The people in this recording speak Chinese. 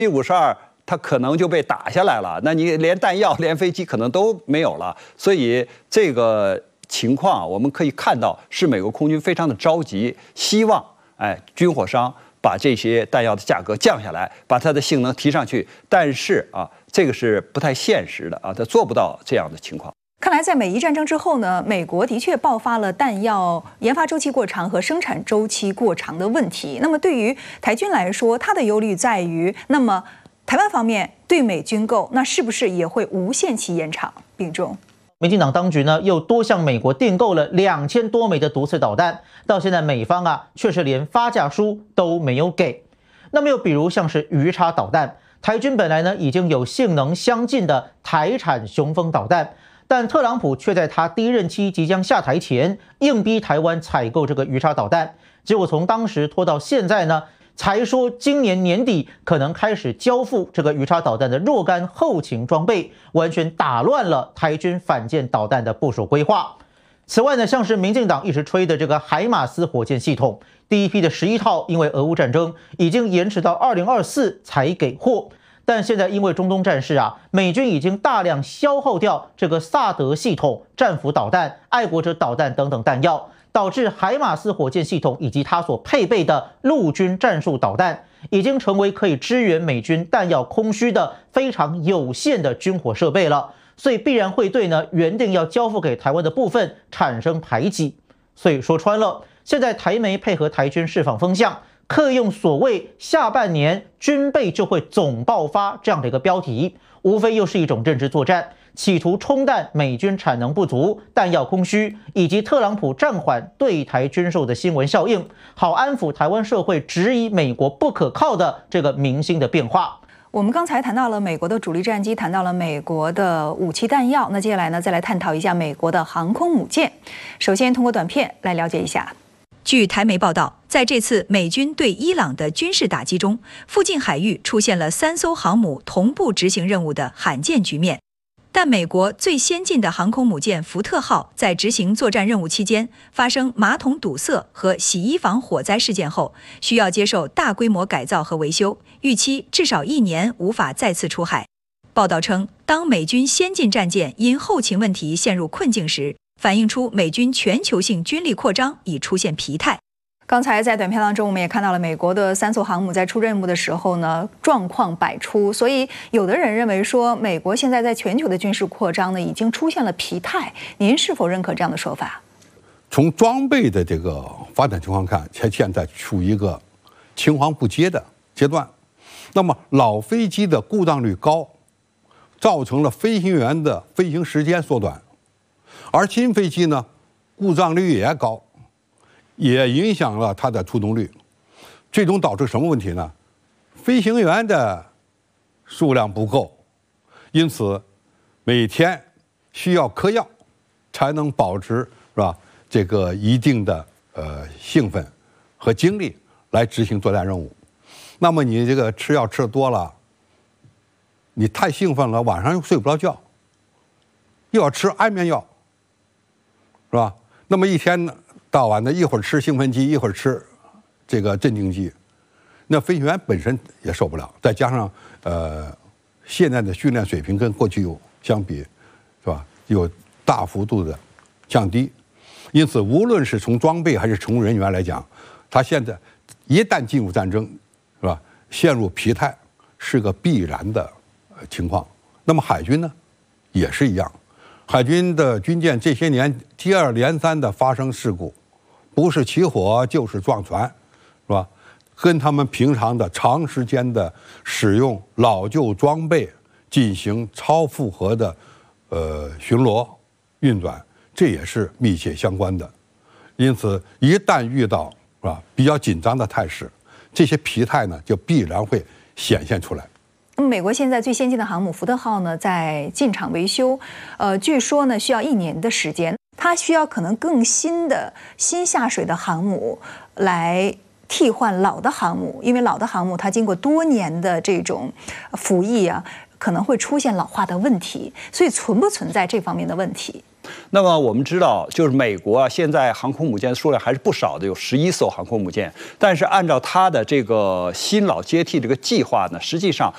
B-52它可能就被打下来了，那你连弹药、连飞机可能都没有了。所以这个情况我们可以看到，是美国空军非常的着急，希望军火商把这些弹药的价格降下来，把它的性能提上去。但是这个是不太现实的它做不到这样的情况。 看来，在美伊战争之后呢，美国的确爆发了弹药研发周期过长和生产周期过长的问题。那么，对于台军来说，它的忧虑在于，那么台湾方面对美军购，那是不是也会无限期延长？并重。 民进党当局呢，又多向美国订购了2000多枚的毒刺导弹，到现在美方却是连发价书都没有给。那么又比如像是鱼叉导弹，台军本来呢已经有性能相近的台产雄风导弹。但特朗普却在他第一任期即将下台前，硬逼台湾采购这个鱼叉导弹，结果从当时拖到现在呢，才说今年年底可能开始交付这个鱼叉导弹的若干后勤装备，完全打乱了台军反舰导弹的部署规划。此外呢，像是民进党一直吹的这个海马斯火箭系统，第一批的11套，因为俄乌战争已经延迟到2024才给货。但现在因为中东战事美军已经大量消耗掉这个萨德系统、战斧导弹、爱国者导弹等等弹药，导致海马斯火箭系统以及它所配备的陆军战术导弹，已经成为可以支援美军弹药空虚的非常有限的军火设备了，所以必然会对原定要交付给台湾的部分产生排挤。所以说穿了，现在台媒配合台军释放风向，刻意用所谓下半年军备就会总爆发这样的一个标题，无非又是一种政治作战，企图冲淡美军产能不足、弹药空虚，以及特朗普暂缓对台军售的新闻效应，好安抚台湾社会质疑美国不可靠的这个民心的变化。 我们刚才谈到了美国的主力战机，谈到了美国的武器弹药，那接下来呢，再来探讨一下美国的航空母舰。首先通过短片来了解一下。 据台媒报道，在这次美军对伊朗的军事打击中，附近海域出现了3艘航母同步执行任务的罕见局面。但美国最先进的航空母舰福特号在执行作战任务期间发生马桶堵塞和洗衣房火灾事件后，需要接受大规模改造和维修，预期至少1年无法再次出海。报道称，当美军先进战舰因后勤问题陷入困境时，反映出美军全球性军力扩张已出现疲态。 刚才在短片当中，我们也看到了美国的3艘航母在出任务的时候呢，状况百出。所以，有的人认为说，美国现在在全球的军事扩张呢，已经出现了疲态。您是否认可这样的说法？ 从装备的这个发展情况看，它现在处于一个青黄不接的阶段。那么，老飞机的故障率高，造成了飞行员的飞行时间缩短。而新飞机呢，故障率也高，也影响了它的出动率，最终导致什么问题呢？飞行员的数量不够，因此每天需要嗑药才能保持是吧这个一定的兴奋和精力来执行作战任务。那么你这个吃药吃多了，你太兴奋了，晚上又睡不着觉，又要吃安眠药。是吧？那么一天到晚的，一会儿吃兴奋剂，一会儿吃这个镇静剂，那飞行员本身也受不了。再加上现在的训练水平跟过去相比，是吧？有大幅度的降低。因此，无论是从装备还是从人员来讲，他现在一旦进入战争，是吧？陷入疲态是个必然的情况。那么海军呢，也是一样。海军的军舰这些年接二连三的发生事故，不是起火就是撞船，是吧？跟他们平常的长时间的使用老旧装备进行超负荷的巡逻运转，这也是密切相关的。因此，一旦遇到是吧比较紧张的态势，这些疲态呢就必然会显现出来。 美国现在最先进的航母福特号呢，在进场维修，据说呢需要1年的时间，它需要可能更新下水的航母来替换老的航母，因为老的航母它经过多年的这种服役可能会出现老化的问题，所以存不存在这方面的问题？ 那么我们知道，就是美国现在航空母舰数量还是不少的，有11艘航空母舰。但是按照它的这个新老接替这个计划呢，实际上